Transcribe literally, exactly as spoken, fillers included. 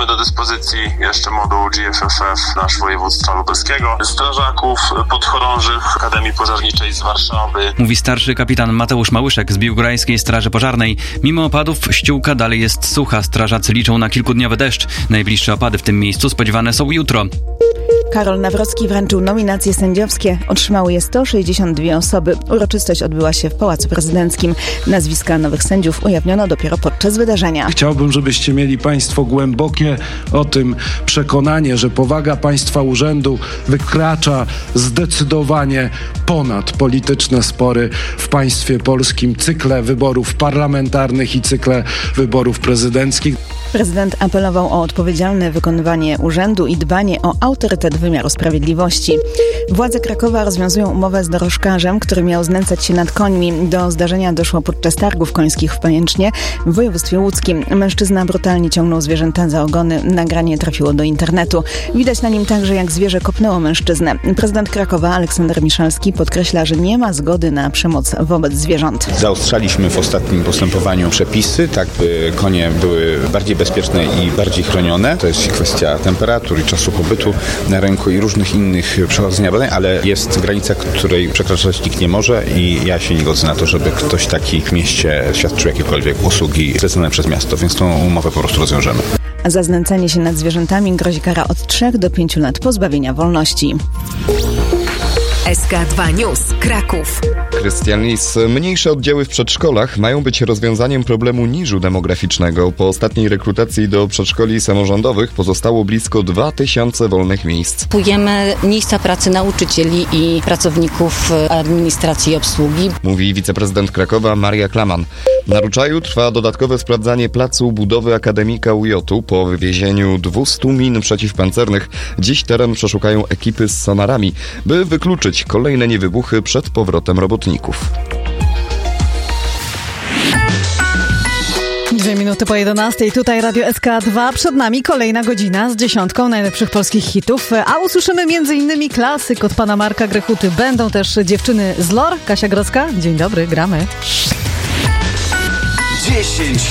Mamy do dyspozycji jeszcze moduł G F F F nasz województwa lubelskiego, strażaków podchorążych Akademii Pożarniczej z Warszawy. Mówi starszy kapitan Mateusz Małyszek z Biłgorajskiej Straży Pożarnej. Mimo opadów ściółka dalej jest sucha. Strażacy liczą na kilkudniowy deszcz. Najbliższe opady w tym miejscu spodziewane są jutro. Karol Nawrocki wręczył nominacje sędziowskie. Otrzymały je sto sześćdziesiąt dwie osoby. Uroczystość odbyła się w Pałacu Prezydenckim. Nazwiska nowych sędziów ujawniono dopiero podczas wydarzenia. Chciałbym, żebyście mieli Państwo głębokie o tym przekonanie, że powaga Państwa urzędu wykracza zdecydowanie ponad polityczne spory w państwie polskim, cykle wyborów parlamentarnych i cykle wyborów prezydenckich. Prezydent apelował o odpowiedzialne wykonywanie urzędu i dbanie o autorytet wymiaru sprawiedliwości. Władze Krakowa rozwiązują umowę z dorożkarzem, który miał znęcać się nad końmi. Do zdarzenia doszło podczas targów końskich w Pajęcznie w województwie łódzkim. Mężczyzna brutalnie ciągnął zwierzęta za ogony. Nagranie trafiło do internetu. Widać na nim także, jak zwierzę kopnęło mężczyznę. Prezydent Krakowa Aleksander Miszalski podkreśla, że nie ma zgody na przemoc wobec zwierząt. Zaostrzaliśmy w ostatnim postępowaniu przepisy, tak by konie były bardziej bezpieczne i bardziej chronione. To jest kwestia temperatur i czasu pobytu na rynku i różnych innych przechodzenia badań, ale jest granica, której przekraczać nikt nie może i ja się nie godzę na to, żeby ktoś taki w mieście świadczył jakiekolwiek usługi zlecone przez miasto, więc tą umowę po prostu rozwiążemy. Za znęcanie się nad zwierzętami grozi kara od trzech do pięciu lat pozbawienia wolności. S K dwa News, Kraków. Krystian Lis. Mniejsze oddziały w przedszkolach mają być rozwiązaniem problemu niżu demograficznego. Po ostatniej rekrutacji do przedszkoli samorządowych pozostało blisko dwa tysiące wolnych miejsc. Kupujemy miejsca pracy nauczycieli i pracowników administracji i obsługi. Mówi wiceprezydent Krakowa Maria Klaman. Na Ruczaju trwa dodatkowe sprawdzanie placu budowy Akademika U J-u. Po wywiezieniu dwustu min przeciwpancernych dziś teren przeszukają ekipy z sonarami, by wykluczyć kolejne niewybuchy przed powrotem robotników. Dwie minuty po jedenastej, tutaj Radio S K dwa. Przed nami kolejna godzina z dziesiątką najlepszych polskich hitów, a usłyszymy między innymi klasyk od pana Marka Grechuty. Będą też dziewczyny z Lor. Kasia Grodzka, dzień dobry, gramy. dziesięć